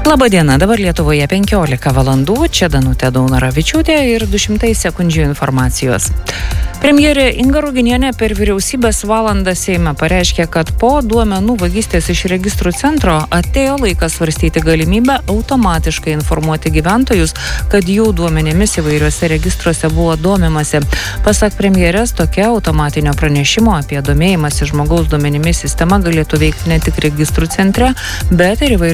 Labadiena, dabar Lietuvoje 15 valandų, čia Danutė Daunoravičiūtė ir 200 sekundžių informacijos. Premjerė Inga Ruginienė per vyriausybės valandą Seime pareiškė, kad po duomenų vagystės iš registrų centro atėjo laikas svarstyti galimybę automatiškai informuoti gyventojus, kad jų duomenimis įvairiuose registruose buvo domimasi. Pasak premjerės, tokia automatinio pranešimo apie domėjimąsi žmogaus duomenimis sistema galėtų veikti ne tik registrų centre, bet ir įvairiuose